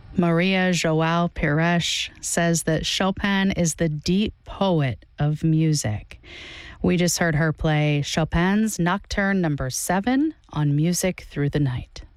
Maria Joao Pires says that Chopin is the deep poet of music. We just heard her play Chopin's Nocturne Number 7 on Music Through the Night.